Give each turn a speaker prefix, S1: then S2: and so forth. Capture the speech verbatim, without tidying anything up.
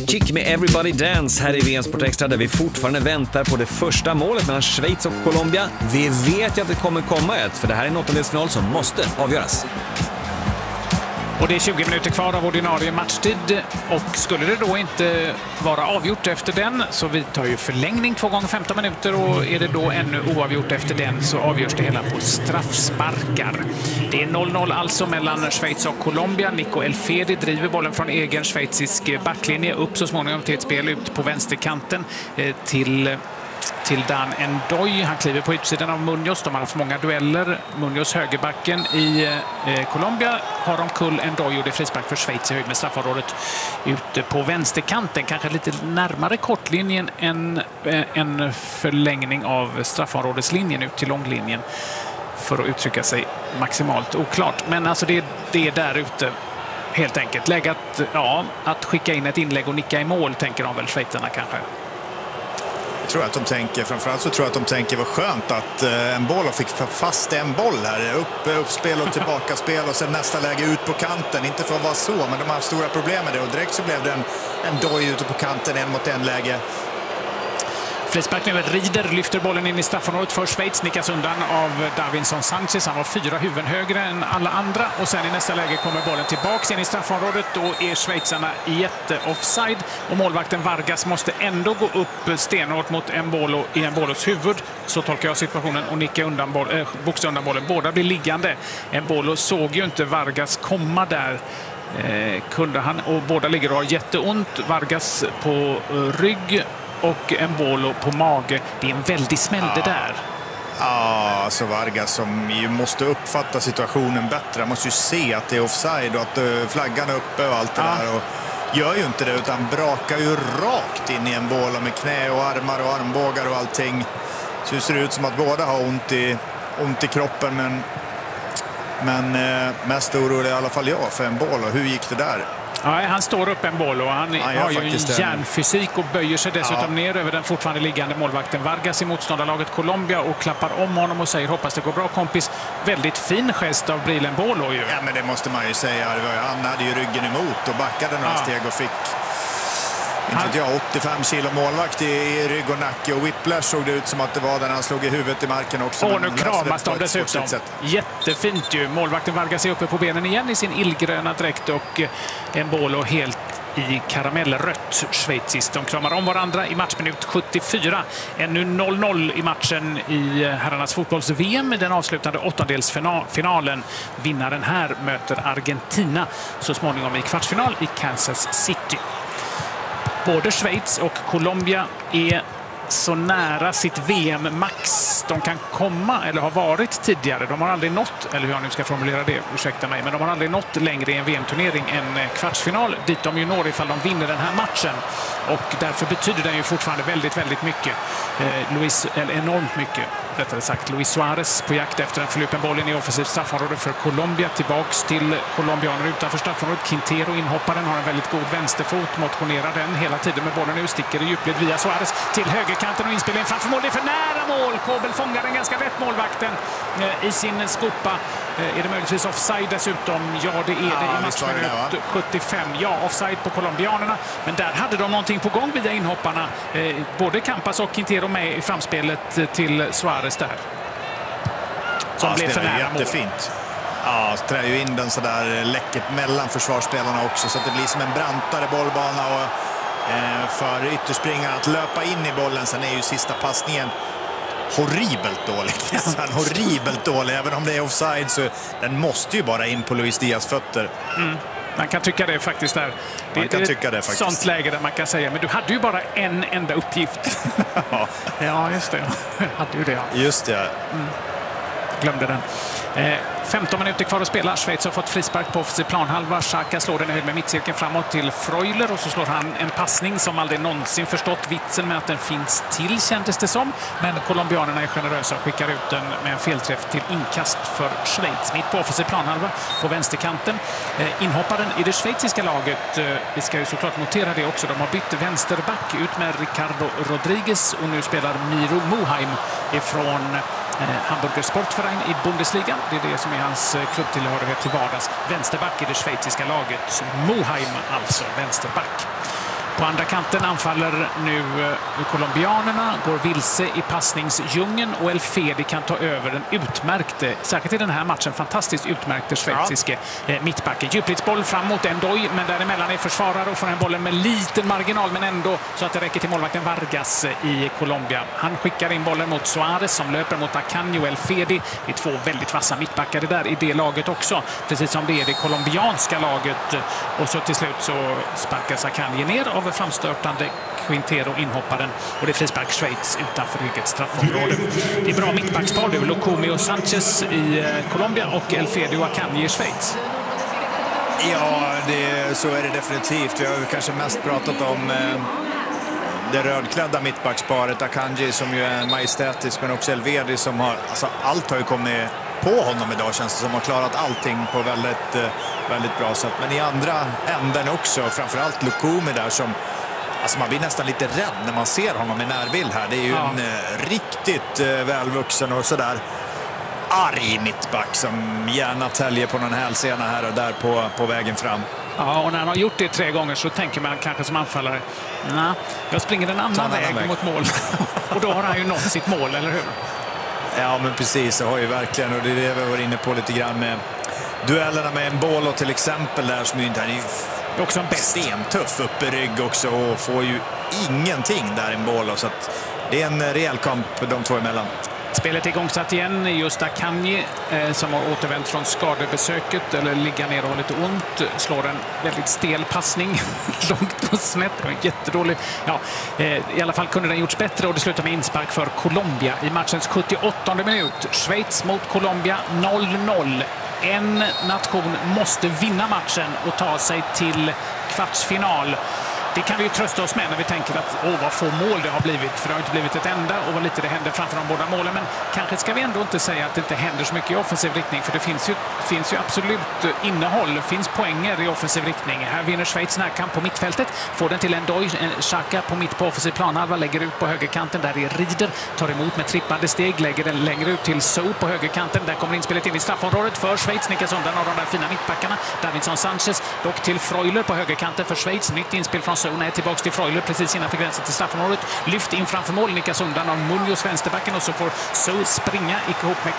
S1: Avicii med Everybody Dance här i V M Sport Extra, där vi fortfarande väntar på det första målet mellan Schweiz och Colombia. Vi vet ju att det kommer komma ett, för det här är en åttondelsfinal som måste avgöras.
S2: Och det är tjugo minuter kvar av ordinarie matchtid, och skulle det då inte vara avgjort efter den så vi tar ju förlängning två gånger femton minuter, och är det då ännu oavgjort efter den så avgörs det hela på straffsparkar. Det är noll noll alltså mellan Schweiz och Colombia. Nico Elfedi driver bollen från egen schweizisk backlinje upp så småningom till ett spel ut på vänsterkanten till till Dan Ndoye. Han kliver på utsidan av Munoz. De har haft många dueller. Munoz, högerbacken i eh, Colombia, har de kull Ndoye, och det är frispark för Schweiz i höjd med straffområdet ute på vänsterkanten. Kanske lite närmare kortlinjen än eh, en förlängning av straffområdeslinjen ut till långlinjen, för att uttrycka sig maximalt oklart. Men alltså det, det är där ute helt enkelt. Läge att, ja, att skicka in ett inlägg och nicka i mål, tänker de väl, schweizarna kanske.
S3: Jag tror att de tänker, framförallt så tror jag att de tänker vad skönt att eh, en boll fick fast en boll här. Upp, uppspel och tillbaka spel, och sen nästa läge ut på kanten. Inte för att vara så, men de har haft stora problem med det. Och direkt så blev det en, en doj ute på kanten, en mot en läge.
S2: Frispark nu. Rieder lyfter bollen in i straffområdet för Schweiz. Nickas undan av Davinson Sanchez. Han var fyra huvuden högre än alla andra. Och sen i nästa läge kommer bollen tillbaka in i straffområdet. Då är schweizarna jätte-offside. Och målvakten Vargas måste ändå gå upp stenhårt mot Embolo i Embolos huvud. Så tolkar jag situationen, och nicka undan boll, äh, boxa undan bollen. Båda blir liggande. Embolo såg ju inte Vargas komma där. Eh, kunde han. Och båda ligger och har jätteont. Vargas på uh, rygg och Embolo på mage. Det är en väldig smäll det där.
S3: Ja, så Vargas som ju måste uppfatta situationen bättre. Han måste ju se att det är offside och att flaggan är uppe och allt det ja. där. Och gör ju inte det, utan brakar ju rakt in i Embolo med knä och armar och armbågar och allting. Så det ser ut som att båda har ont i, ont i kroppen, men, men eh, mest orolig i alla fall jag för Embolo. Hur gick det där?
S2: Ja, han står upp en boll, och han ja, har ju en järnfysik och böjer sig dessutom ja. ner över den fortfarande liggande målvakten Vargas i motståndarlaget Colombia och klappar om honom och säger hoppas det går bra, kompis. Väldigt fin gest av Bril Embolo ju.
S3: Ja, men det måste man ju säga. Han hade ju ryggen emot och backade några ja. steg och fick inte vet jag, åttiofem kilo målvakt i rygg och nacke, och whiplash såg det ut som att det var där han slog i huvudet i marken också.
S2: Och nu kramas de dessutom. Jättefint ju. Målvakten Vargas är uppe på benen igen i sin illgröna dräkt, och Embolo helt i karamellrött schweiziskt. De kramar om varandra i matchminut sjuttiofyra. Ännu noll noll i matchen i herrarnas fotbolls-V M, den avslutande åttondelsfinalen. Vinnaren här möter Argentina så småningom i kvartsfinal i Kansas City. Både Schweiz och Colombia är så nära sitt V M-max de kan komma, eller har varit tidigare. De har aldrig nått, eller hur jag nu ska formulera det, ursäkta mig, men de har aldrig nått längre i en V M-turnering än kvartsfinal, dit de ju når ifall de vinner den här matchen. Och därför betyder den ju fortfarande väldigt, väldigt mycket. Eh, Luis, eller enormt mycket, rättare sagt. Luis Suarez på jakt efter en förlupen bollen i offensivt straffområde för Colombia. Tillbaks till colombianer utanför straffområdet. Quintero, inhopparen, har en väldigt god vänsterfot. Motionerar den hela tiden med bollen, utsticker i djupled via Suarez till högerkanten och inspelning framför mål. Det är för nära mål. Kobel fångar den ganska rätt, målvakten, eh, i sin skopa. Eh, är det möjligtvis offside dessutom? Ja, det är det ja, i matchminut sjuttiofem. Ja, offside på colombianerna. Men där hade de någonting på gång via inhopparna. Eh, både Campas och Quintero med i framspelet till Suarez där. Som ja, blev för nära mål.
S3: Jättefint. Ja, trär ju in den så där läckert mellan försvarsspelarna också, så att det blir som en brantare bollbana, och eh, för ytterspringaren att löpa in i bollen. Sen är ju sista passningen horribelt dålig. horribelt dålig, även om det är offside, så den måste ju bara in på Luis Diaz fötter.
S2: Mm. Man kan tycka det faktiskt där. Det,
S3: man kan
S2: det
S3: tycka det faktiskt.
S2: Sånt läge där man kan säga, men du hade ju bara en enda uppgift.
S3: ja.
S2: ja, just det. hade ju det. Ja.
S3: Just det.
S2: Mm. Glömde den. Eh, femton minuter kvar att spela. Schweiz har fått frispark på offensiv planhalva. Xhaka slår den i höjd med mittcirkeln framåt till Freuler, och så slår han en passning som aldrig någonsin förstått vitsen med att den finns till, kändes det som. Men colombianerna är generösa och skickar ut den med en felträff till inkast för Schweiz. Mitt på offensiv planhalva på vänsterkanten. Eh, inhopparen i det schweiziska laget, eh, vi ska ju såklart notera det också, de har bytt vänsterback ut med Ricardo Rodriguez, och nu spelar Miro Muheim ifrån Hamburger Sportverein i Bundesliga. Det är det som är hans klubbtillhörighet till vardags. Vänsterback i det schweiziska laget. Muheim alltså, vänsterback. På andra kanten anfaller nu colombianerna, går vilse i passningsdjungeln och El Fedi kan ta över den utmärkte, särskilt i den här matchen, fantastiskt utmärkte schweiziske ja. mittbacken. Djupledsboll fram mot Endoy, men däremellan är försvarare och får den bollen med liten marginal, men ändå så att det räcker till målvakten Vargas i Colombia. Han skickar in bollen mot Suarez som löper mot Akanji och El Fedi. Det är två väldigt vassa mittbackare där i det laget också, precis som det är det colombianska laget. Och så till slut så sparkas Akanji ner av framstörtande Quintero, inhopparen, och det är frispark Schweiz utanför eget straffområde. Det är bra mittbackspar nu, Lukumi och Sanchez i Colombia och El Fedi och Akanji i Schweiz.
S3: Ja, det, så är det definitivt. Vi har kanske mest pratat om eh, det rödklädda mittbacksparet, Akanji som ju är majestätisk, men också El Fedi som har, alltså allt har ju kommit på honom idag, känns det som, har klarat allting på väldigt, väldigt bra sätt. Men i andra änden också, framförallt Lukumi där som, alltså man blir nästan lite rädd när man ser honom i närbild här. Det är ju ja. en eh, riktigt eh, välvuxen och sådär arg mittback som gärna täljer på någon hälsena här och där på, på vägen fram.
S2: Ja, och när han har gjort det tre gånger så tänker man kanske som anfallare, nej, jag springer en annan, annan väg, väg mot mål. Och då har han ju nått sitt mål, eller hur?
S3: Ja, men precis, det har ju verkligen, och det är det vi var inne på lite grann med duellerna med Embolo till exempel där, som ju inte är också en stentuff upp i rygg också och får ju ingenting där Embolo, så att det är en rejäl kamp de två emellan.
S2: Spelet är igångsatt igen. Just Akanji eh, som har återvänt från skadebesöket eller ligger ner och har lite ont, slår en väldigt stel passning långt och snett. Det var jättedålig. Ja, eh, i alla fall kunde den gjorts bättre och det slutar med inspark för Colombia i matchens sjuttioåttonde minut. Schweiz mot Colombia noll noll. En nation måste vinna matchen och ta sig till kvartsfinal. Det kan vi ju trösta oss med när vi tänker att åh, vad få mål det har blivit, för det har inte blivit ett enda och vad lite det händer framför de båda målen. Men kanske ska vi ändå inte säga att det inte händer så mycket i offensiv riktning, för det finns ju, finns ju absolut innehåll, det finns poänger i offensiv riktning. Här vinner Schweiz närkamp på mittfältet, får den till Endoy, Xhaka på mitt på offensiv planhalva, lägger ut på högerkanten, där är Rieder, tar emot med trippande steg, lägger den längre ut till Sou på högerkanten, där kommer inspelet in i straffområdet för Schweiz, nickas undan av de där fina mittbackarna. Davinson Sanchez dock till Freuler på högerkanten för Schweiz, nytt inspel från Sou, nej, tillbaka till Freuler precis innanför gränsen till straffområdet, lyft in framför mål, nickas undan av Munoz, vänsterbacken, och så får Sou springa ihop med